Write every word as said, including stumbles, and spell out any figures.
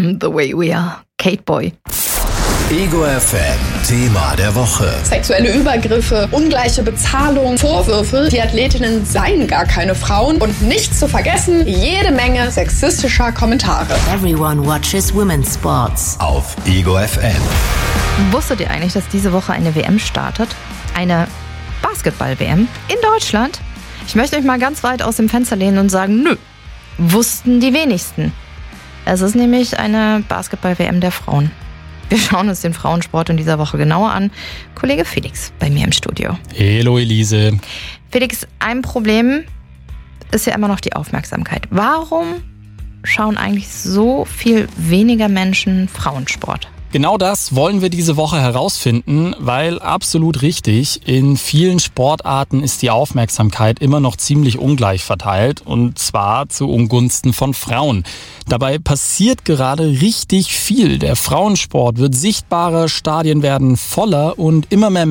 The way we are. Kate Boy. Ego F M, Thema der Woche. Sexuelle Übergriffe, ungleiche Bezahlung, Vorwürfe, die Athletinnen seien gar keine Frauen und nicht zu vergessen, jede Menge sexistischer Kommentare. Everyone watches women's sports. Auf Ego F M. Wusstet ihr eigentlich, dass diese Woche eine W M startet? Eine Basketball-W M in Deutschland? Ich möchte euch mal ganz weit aus dem Fenster lehnen und sagen, nö, wussten die wenigsten. Es ist nämlich eine Basketball-W M der Frauen. Wir schauen uns den Frauensport in dieser Woche genauer an. Kollege Felix bei mir im Studio. Hallo Elise. Felix, ein Problem ist ja immer noch die Aufmerksamkeit. Warum schauen eigentlich so viel weniger Menschen Frauensport? Genau das wollen wir diese Woche herausfinden, weil absolut richtig, in vielen Sportarten ist die Aufmerksamkeit immer noch ziemlich ungleich verteilt und zwar zu Ungunsten von Frauen. Dabei passiert gerade richtig viel. Der Frauensport wird sichtbarer, Stadien werden voller und immer mehr